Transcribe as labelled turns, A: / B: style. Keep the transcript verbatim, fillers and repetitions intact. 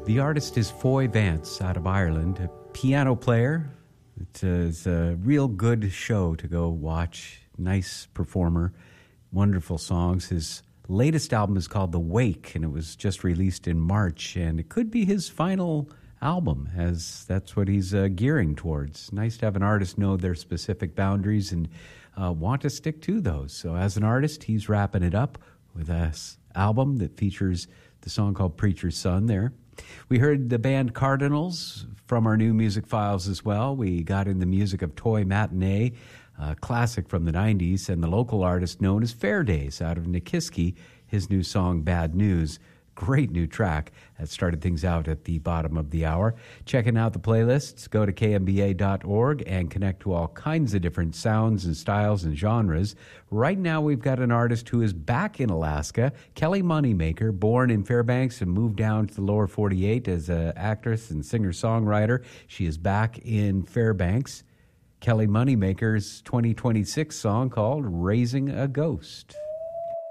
A: The artist is Foy Vance out of Ireland, a piano player. It is a real good show to go watch. Nice performer, wonderful songs. His latest album is called The Wake, and it was just released in March, and it could be his final album, as that's what he's uh, gearing towards. Nice to have an artist know their specific boundaries and uh, want to stick to those. So as an artist, he's wrapping it up with a album that features the song called Preacher's Son there. We heard the band Cardinals from our new music files as well. We got in the music of Toy Matinee, a classic from the nineties, and the local artist known as Fair Days out of Nikiski, his new song Bad News. Great new track that started things out at the bottom of the hour. Checking out the playlists, go to k m b a dot org and connect to all kinds of different sounds and styles and genres. Right now we've got an artist who is back in Alaska, Kelly Moneymaker, born in Fairbanks and moved down to the lower forty-eight as an actress and singer-songwriter. She is back in Fairbanks. Kelly Moneymaker's twenty twenty-six song called Raising a Ghost.